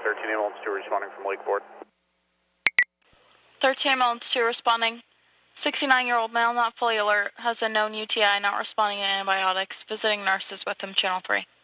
13 ambulance 2 responding from Lake Ford. 13 ambulance 2 responding. 69-year-old male, not fully alert, has a known UTI, not responding to antibiotics. Visiting nurses with him, channel 3.